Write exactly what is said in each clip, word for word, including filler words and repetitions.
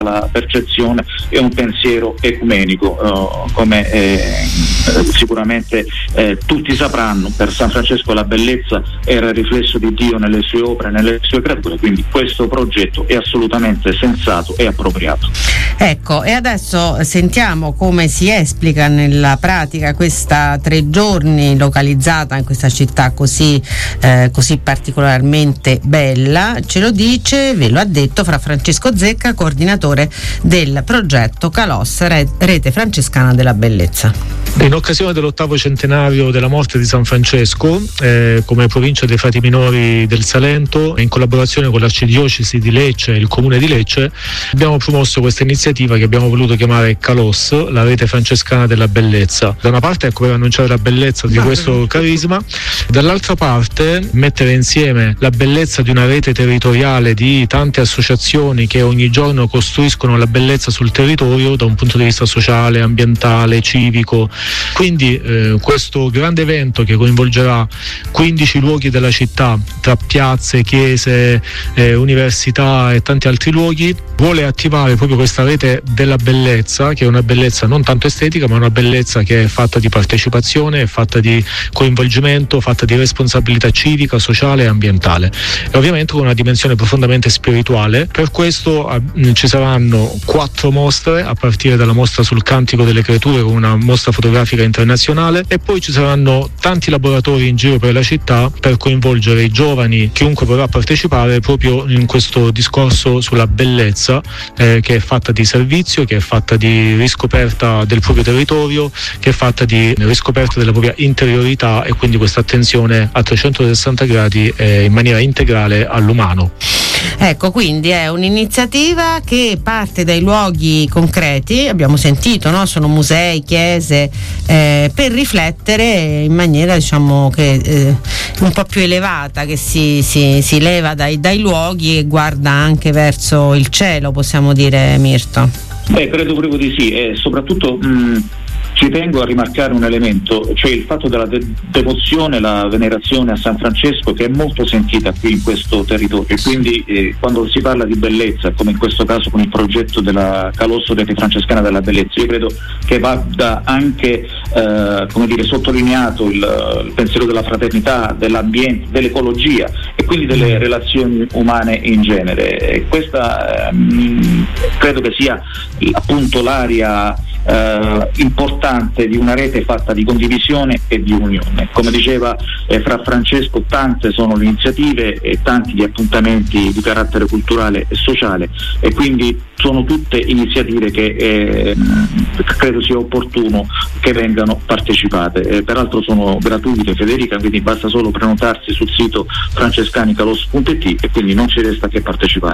la percezione e un pensiero ecumenico, uh, come eh, sicuramente eh, tutti sapranno. Per San Francesco la bellezza era il riflesso di Dio nelle sue opere, nelle sue creature, quindi questo progetto è assolutamente sensato e appropriato. Ecco, e adesso sentiamo come si esplica nella pratica questa tre giorni localizzata in questa città così, eh, così particolarmente bella. Ce lo dice, ve lo ha detto Fra Francesco Zecca, coordinatore del progetto Calos, Rete Francescana della Bellezza. In occasione dell'ottavo centenario della morte di San Francesco, eh, come provincia dei Frati Minori del Salento, in collaborazione con l'Arcidiocesi di Lecce e il Comune di Lecce, abbiamo promosso questa iniziativa che abbiamo voluto chiamare Calos, la Rete Francescana della Bellezza. Da una parte, ecco, per annunciare la bellezza di questo carisma, dall'altra parte mettere insieme la bellezza di una rete territoriale di tante associazioni che ogni giorno costruiscono la bellezza sul territorio da un punto di vista sociale, ambientale, civico. Quindi eh, questo grande evento che coinvolgerà quindici luoghi della città, tra piazze, chiese, eh, università e tanti altri luoghi, vuole attivare proprio questa rete della bellezza, che è una bellezza non tanto estetica, ma una bellezza che è fatta di partecipazione, è fatta di coinvolgimento, fatta di responsabilità civica, sociale e ambientale, e ovviamente con una dimensione profondamente spirituale. Per questo eh, ci saranno quattro mostre, a partire dalla mostra sul Cantico delle Creature, con una mostra fotografica internazionale, e poi ci saranno tanti laboratori in giro per la città per coinvolgere i giovani, chiunque vorrà partecipare, proprio in questo discorso sulla bellezza, eh, che è fatta di servizio, che è fatta di riscoperta del proprio territorio, che è fatta di riscoperta della propria interiorità, e quindi questa attenzione a trecentosessanta gradi eh, in maniera integrale all'umano. Ecco, quindi è un'iniziativa che parte dai luoghi concreti, abbiamo sentito, no? Sono musei, chiese, eh, per riflettere in maniera, diciamo, che eh, un po' più elevata, che si, si, si leva dai, dai luoghi e guarda anche verso il cielo, possiamo dire, Mirto? Beh, credo proprio di sì, e soprattutto mh, ci tengo a rimarcare un elemento, cioè il fatto della de- devozione, la venerazione a San Francesco, che è molto sentita qui in questo territorio, e quindi eh, quando si parla di bellezza, come in questo caso con il progetto della Calosso Rete Francescana della Bellezza, io credo che vada anche eh, come dire, sottolineato il, il pensiero della fraternità, dell'ambiente, dell'ecologia e quindi delle relazioni umane in genere. E questa ehm, credo che sia appunto l'area eh, importante di una rete fatta di condivisione e di unione. Come diceva eh, Fra Francesco, tante sono le iniziative e tanti gli appuntamenti di carattere culturale e sociale, e quindi sono tutte iniziative che eh, credo sia opportuno che vengano partecipate. Eh, peraltro sono gratuite, Federica, quindi basta solo prenotarsi sul sito francescanicalos punto it, e quindi non ci resta che partecipare.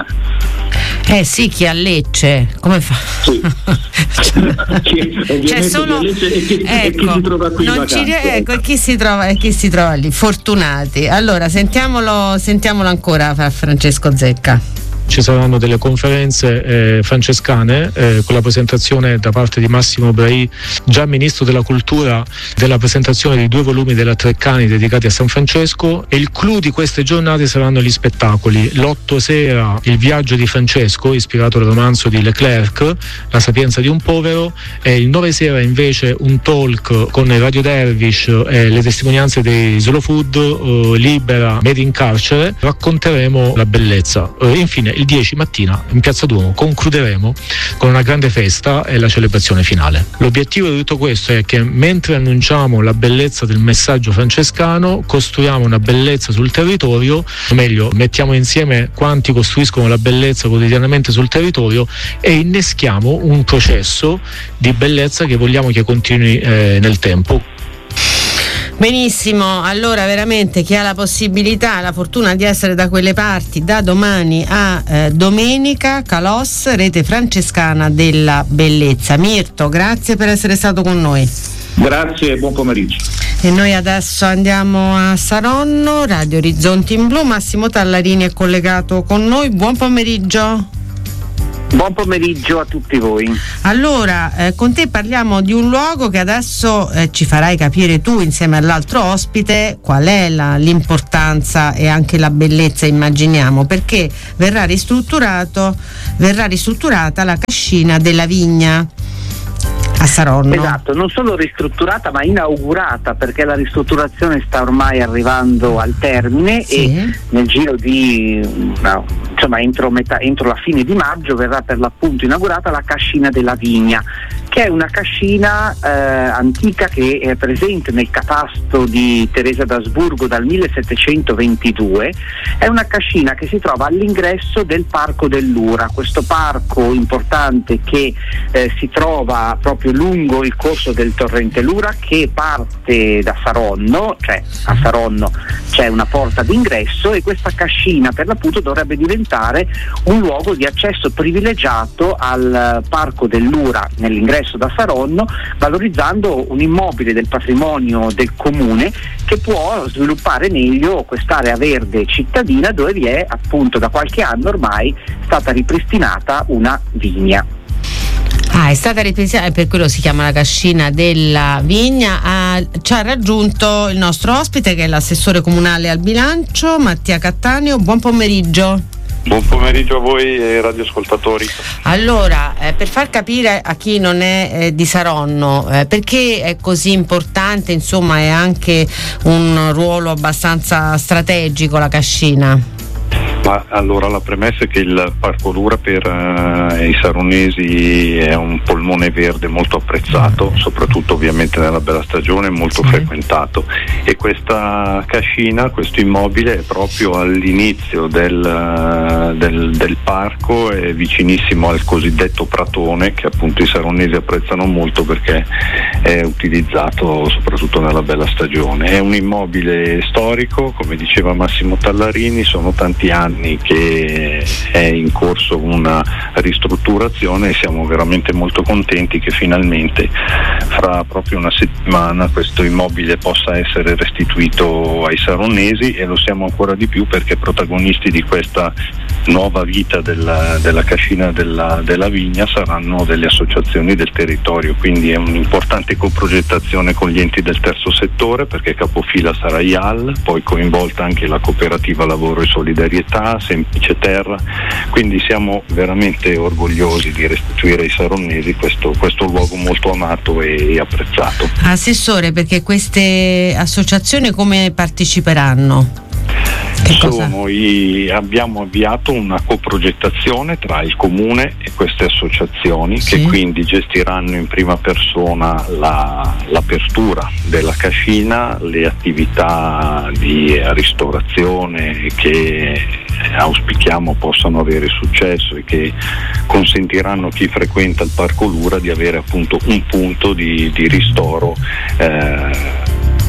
Eh sì, chi a Lecce come fa? Sì. chi, cioè solo, e chi, ecco, e chi si trova qui in non ci, vacanza, ecco, e chi si trova e chi si trova lì, fortunati. Allora sentiamolo, sentiamolo ancora, Francesco Zecca. Ci saranno delle conferenze eh, francescane eh, con la presentazione da parte di Massimo Brai, già ministro della cultura, della presentazione di due volumi della Treccani dedicati a San Francesco, e il clou di queste giornate saranno gli spettacoli. L'otto sera il viaggio di Francesco, ispirato al romanzo di Leclerc, La sapienza di un povero, e il nove sera invece un talk con Radio Dervish e le testimonianze dei Slow Food, eh, Libera, Made in Carcere. Racconteremo la bellezza. Eh, infine il dieci mattina in Piazza Duomo concluderemo con una grande festa e la celebrazione finale. L'obiettivo di tutto questo è che mentre annunciamo la bellezza del messaggio francescano, costruiamo una bellezza sul territorio, o meglio mettiamo insieme quanti costruiscono la bellezza quotidianamente sul territorio e inneschiamo un processo di bellezza che vogliamo che continui eh, nel tempo. Benissimo, allora veramente chi ha la possibilità, la fortuna di essere da quelle parti, da domani a eh, domenica, Calos, Rete Francescana della Bellezza. Mirto, grazie per essere stato con noi. Grazie e buon pomeriggio. E noi adesso andiamo a Saronno, Radio Orizzonti in Blu. Massimo Tallarini è collegato con noi, buon pomeriggio. Buon pomeriggio a tutti voi. Allora, eh, con te parliamo di un luogo che adesso eh, ci farai capire tu insieme all'altro ospite qual è la, l'importanza e anche la bellezza, immaginiamo, perché verrà ristrutturato, verrà ristrutturata la cascina della Vigna a Saronno. Esatto, non solo ristrutturata ma inaugurata, perché la ristrutturazione sta ormai arrivando al termine, sì. E nel giro di no, insomma entro, metà, entro la fine di maggio verrà per l'appunto inaugurata la cascina della Vigna, che è una cascina eh, antica che è presente nel catasto di Teresa d'Asburgo dal millesettecentoventidue. È una cascina che si trova all'ingresso del Parco dell'Ura, questo parco importante che eh, si trova proprio lungo il corso del torrente Lura, che parte da Saronno, cioè a Saronno c'è una porta d'ingresso, e questa cascina per l'appunto dovrebbe diventare un luogo di accesso privilegiato al Parco dell'Ura nell'ingresso da Saronno, valorizzando un immobile del patrimonio del comune che può sviluppare meglio quest'area verde cittadina, dove vi è appunto da qualche anno ormai stata ripristinata una vigna. Ah, è stata ripristinata, per quello si chiama la cascina della Vigna. Ah, ci ha raggiunto il nostro ospite, che è l'assessore comunale al bilancio, Mattia Cattaneo. Buon pomeriggio. Buon pomeriggio a voi e radioascoltatori. Allora, eh, per far capire a chi non è eh, di Saronno, eh, perché è così importante, insomma, è anche un ruolo abbastanza strategico la cascina? Ma allora la premessa è che il Parco Lura per uh, i saronesi è un polmone verde molto apprezzato, soprattutto ovviamente nella bella stagione, molto sì. frequentato, e questa cascina, questo immobile è proprio all'inizio del, uh, del, del parco, è vicinissimo al cosiddetto pratone, che appunto i saronesi apprezzano molto perché è utilizzato soprattutto nella bella stagione. È un immobile storico, come diceva Massimo Tallarini, sono tanti anni che è in corso una ristrutturazione e siamo veramente molto contenti che finalmente fra proprio una settimana questo immobile possa essere restituito ai saronesi, e lo siamo ancora di più perché protagonisti di questa nuova vita della, della cascina della, della Vigna saranno delle associazioni del territorio, quindi è un'importante coprogettazione con gli enti del terzo settore, perché capofila sarà I A L, poi coinvolta anche la cooperativa Lavoro e Solidarietà, Semplice Terra, quindi siamo veramente orgogliosi di restituire ai saronesi questo, questo luogo molto amato e apprezzato. Assessore, perché queste associazioni come parteciperanno? Sono i, abbiamo avviato una coprogettazione tra il comune e queste associazioni, sì. che quindi gestiranno in prima persona la, l'apertura della cascina, le attività di ristorazione che auspichiamo possano avere successo e che consentiranno a chi frequenta il Parco Lura di avere appunto un punto di, di ristoro eh,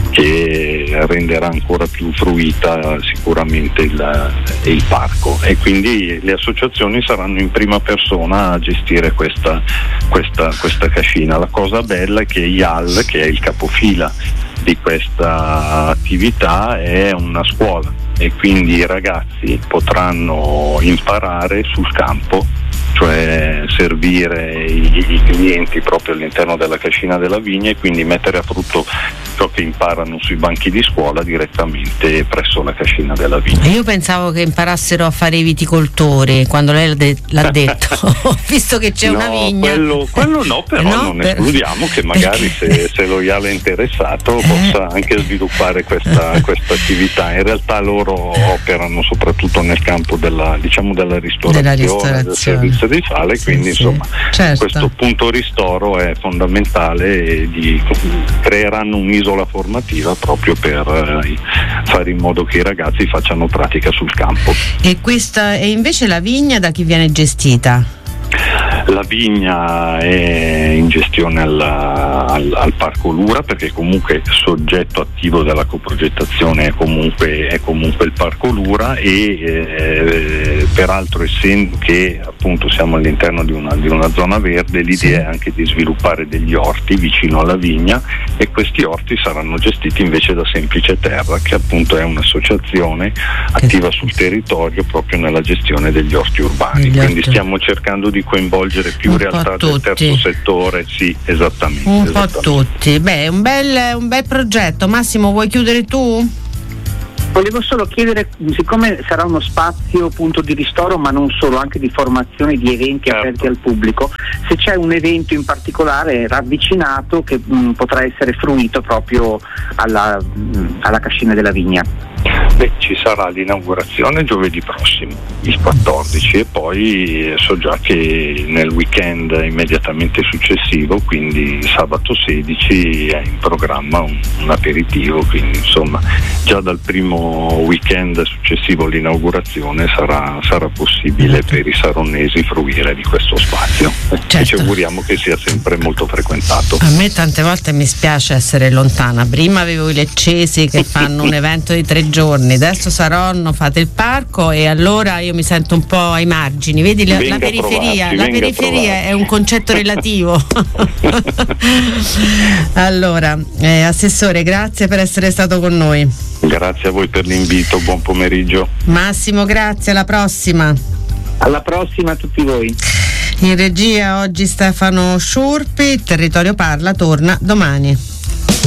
che renderà ancora più fruita sicuramente il, il parco, e quindi le associazioni saranno in prima persona a gestire questa, questa, questa cascina. La cosa bella è che I A L, che è il capofila di questa attività, è una scuola, e quindi i ragazzi potranno imparare sul campo, cioè servire i, i clienti proprio all'interno della cascina della Vigna, e quindi mettere a frutto ciò che imparano sui banchi di scuola direttamente presso la cascina della Vigna. Io pensavo che imparassero a fare i viticoltori quando lei l'ha, de- l'ha detto, visto che c'è no, una vigna. Quello, quello no, però no, non per... escludiamo che magari se, se lo I A L è interessato eh. possa anche sviluppare questa, questa attività. In realtà loro operano soprattutto nel campo della, diciamo, della ristorazione, della ristorazione. del servizio di sale, sì, quindi sì, insomma certo. questo punto ristoro è fondamentale, e di, creeranno un'isola formativa proprio per eh, fare in modo che i ragazzi facciano pratica sul campo. E questa e invece la vigna da chi viene gestita? La vigna è in gestione al, al, al Parco Lura, perché comunque soggetto attivo della coprogettazione è comunque, è comunque il Parco Lura, e eh, peraltro, essendo che appunto siamo all'interno di una, di una zona verde, l'idea sì. è anche di sviluppare degli orti vicino alla vigna, e questi orti saranno gestiti invece da Semplice Terra, che appunto è un'associazione attiva sul territorio proprio nella gestione degli orti urbani. Gli Quindi orti. stiamo cercando di coinvolgere più un realtà del terzo settore, sì, esattamente. Un esattamente. po' tutti. Beh, un bel, un bel progetto. Massimo, vuoi chiudere tu? Volevo solo chiedere, siccome sarà uno spazio punto di ristoro, ma non solo, anche di formazione, di eventi certo. aperti al pubblico, se c'è un evento in particolare ravvicinato che mh, potrà essere fruito proprio alla, mh, alla Cascina della Vigna. Beh, ci sarà l'inaugurazione giovedì prossimo, il quattordici, e poi so già che nel weekend immediatamente successivo, quindi sabato sedici, è in programma un, un aperitivo, quindi insomma già dal primo weekend successivo all'inaugurazione sarà, sarà possibile per i saronnesi fruire di questo spazio, certo. e ci auguriamo che sia sempre molto frequentato. A me tante volte mi spiace essere lontana, prima avevo i leccesi che fanno un evento di tre giorni, adesso Saronno, fate il parco, e allora io mi sento un po' ai margini, vedi la, la periferia, provarci, la periferia è un concetto relativo. Allora, eh, Assessore, grazie per essere stato con noi. Grazie a voi per l'invito, buon pomeriggio. Massimo, grazie, alla prossima. Alla prossima a tutti voi. In regia oggi Stefano Sciurpi, Territorio Parla torna domani.